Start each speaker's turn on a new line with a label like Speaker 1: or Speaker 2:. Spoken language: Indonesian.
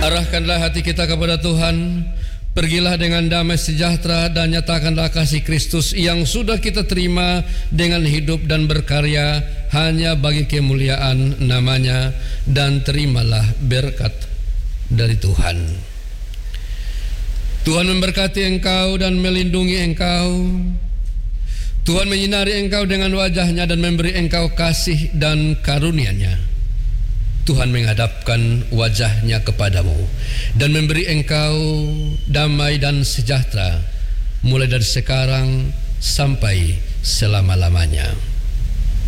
Speaker 1: Arahkanlah hati kita kepada Tuhan. Pergilah dengan damai sejahtera dan nyatakanlah kasih Kristus yang sudah kita terima dengan hidup dan berkarya hanya bagi kemuliaan namanya, dan terimalah berkat dari Tuhan. Tuhan memberkati engkau dan melindungi engkau. Tuhan menyinari engkau dengan wajah-Nya dan memberi engkau kasih dan karunia-Nya. Tuhan menghadapkan wajah-Nya kepadamu dan memberi engkau damai dan sejahtera mulai dari sekarang sampai selama-lamanya.